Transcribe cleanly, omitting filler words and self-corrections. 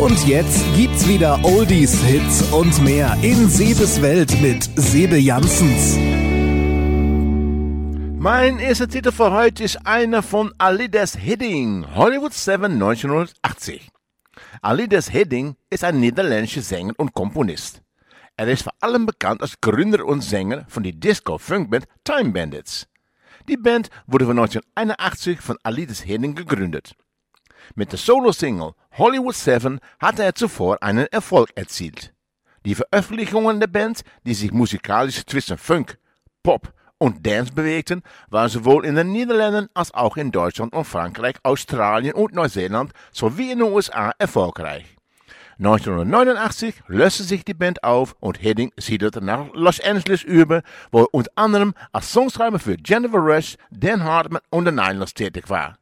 Und jetzt gibt's wieder Oldies, Hits und mehr in Sebes Welt mit Sebe Janssens. Mein erster Titel für heute ist einer von Alides Hidding, Hollywood 7 1980. Alides Hidding ist ein niederländischer Sänger und Komponist. Er ist vor allem bekannt als Gründer und Sänger von der Disco-Funkband Time Bandits. Die Band wurde von 1981 von Alides Hidding gegründet. Mit der Solo-Single Hollywood 7 hatte er zuvor einen Erfolg erzielt. Die Veröffentlichungen der Band, die sich musikalisch zwischen Funk, Pop und Dance bewegten, waren sowohl in den Niederlanden als auch in Deutschland und Frankreich, Australien und Neuseeland sowie in den USA erfolgreich. 1989 löste sich die Band auf und Hidding siedelte nach Los Angeles über, wo er unter anderem als Songschreiber für Jennifer Rush, Dan Hartman und The Nylons tätig war.